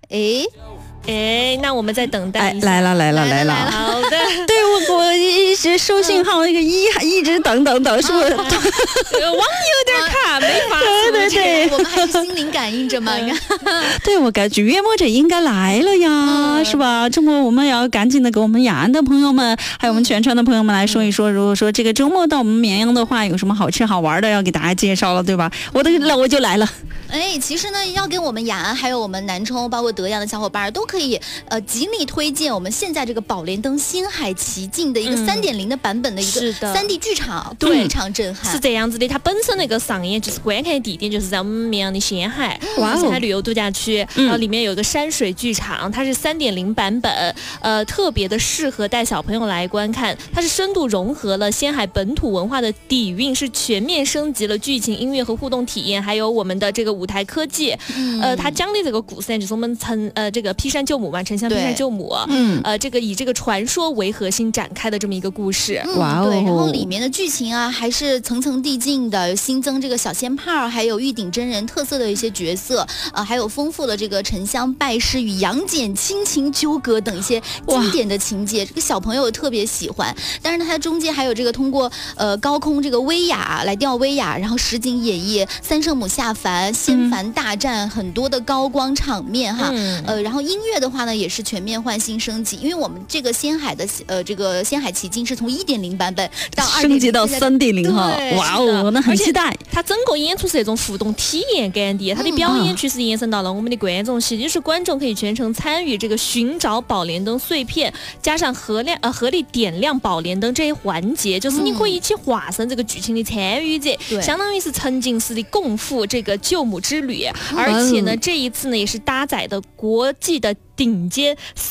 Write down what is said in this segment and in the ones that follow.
那我们再等待一下。 来了。 好的， 对，我一直收信号，那个一直等，是不是？ 网有点卡，没法。 对， 我们还是心灵感应着嘛。 对，我感觉月末者应该来了呀，是吧？这么我们也要赶紧的给我们雅安的朋友们，还有我们全川的朋友们来说一说，如果说这个周末到我们绵阳的话，有什么好吃好玩的要给大家介绍了，对吧？我就来了。 其实呢，要给我们雅安还有我们南充，包括德阳的小伙伴都可以极力推荐我们现在这个宝莲灯星海奇境的一个3.0的版本的一个3D 剧场，非常震撼。 是这样子的，它本身那个上演就是观看地点就是在我们绵阳的仙海旅游度假区，然后里面有一个山水剧场，它是3.0版本，特别的适合带小朋友来观看。它是深度融合了仙海本土文化的底蕴，是全面升级了剧情、音乐和互动体验，还有我们的这个舞台科技。它讲的这个故事呢，就是我们这个劈山救母嘛，沉香劈山救母，这个以这个传说为核心展开的这么一个故事。 对，然后里面的剧情啊，还是层层递进的，有新增这个小仙炮，还有玉鼎真人特色的一些角色，还有丰富的这个沉香拜师与杨戬亲情纠葛等一些经典的情节，这个小朋友特别喜欢。但是呢，它中间还有这个通过高空这个威亚来吊威亚，然后实景演绎三圣母下凡、仙凡大战，很多的高光场面哈。然后音乐的话呢，也是全面换新升级，因为我们这个仙海的这个仙海奇境是从1.0版本到2.0 升级到3.0哈，哇哦，那很期待。 它整个演出是那种互动体验感的，它的表演其实延伸到了我们的观众席，就是观众可以全程参与这个寻找宝莲灯碎片，加上合力点亮宝莲灯这一环节，就是你可以一起化身这个剧情的参与者，相当于是沉浸式的共赴这个救母之旅。而且呢，这一次呢也是搭载的国际的顶尖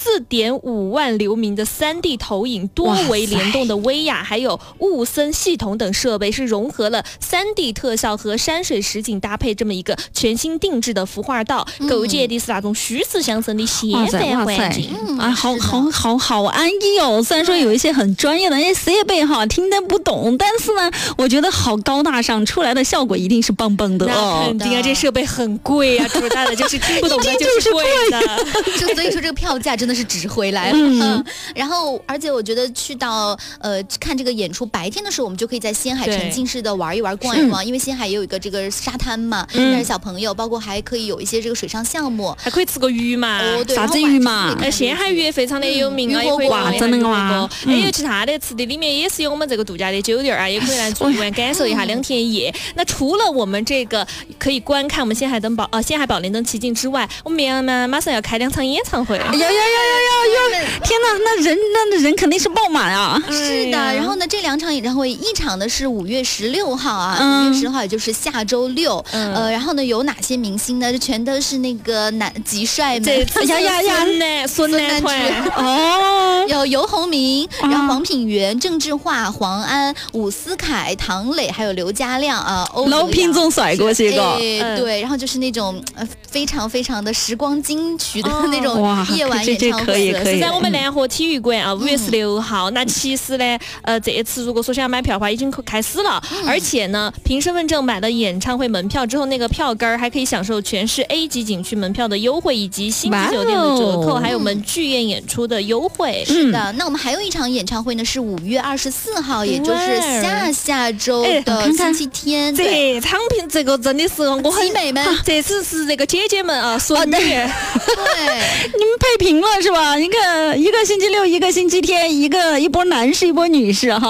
4.5万流明的3D 投影、多维联动的威亚，还有雾森系统等设备，是融合了3D 特效和山水实景搭配这么一个全新定制的服化道，构建的是那种虚实相生的现代环境。 好安逸哦！虽然说有一些很专业的设备哈，听得不懂，但是呢，我觉得好高大上，出来的效果一定是棒棒的哦。 肯定啊，这设备很贵啊，主打的就是听不懂的就是贵的。 所以说这个票价真的是值回来了。然后而且我觉得去到看这个演出，白天的时候我们就可以在仙海沉浸式的玩一玩、逛一逛，因为仙海也有一个这个沙滩嘛，带着小朋友，包括还可以有一些这个水上项目， 还可以吃个鱼嘛。 啥子鱼嘛？ 仙海鱼也非常的有名啊，也可以哇，真的哇！ 还有其他的吃的，里面也是有我们这个度假的酒店啊，也可以来住玩感受一下2天1夜。那除了我们这个可以观看我们仙海宝莲灯奇境之外，我们绵阳呢马上要开2场演唱会。 天哪，那人肯定是爆满啊！ 是的，然后呢，这2场演唱会，一场呢是5月16号啊，5月10号也就是下周6。然后呢，有哪些明星呢？这全都是那个极帅们， 孙楠团哦，有游鸿明，然后黄品源、郑智化、黄安、伍思凯、唐磊，还有刘嘉亮啊， 老品种帅过些个。 对，然后就是那种非常非常的时光金曲的那种夜晚演唱会， 是在我们南河体育馆啊，5月16号。那其实呢，这一次如果说想要买票的话，已经开始了，而且呢，凭身份证买了演唱会门票之后，那个票根还可以享受全市 A 级景区门票的优惠，以及星级酒店的折扣，还有我们剧院演出的优惠。 是的，那我们还有一场演唱会呢，是5月24号，也就是下周的星期天。 这场片这个真的是我很美们， 这次是这个姐姐们啊，孙女。对， 你们配平了是吧？一个星期六，一个星期天，一波男士，一波女士哈。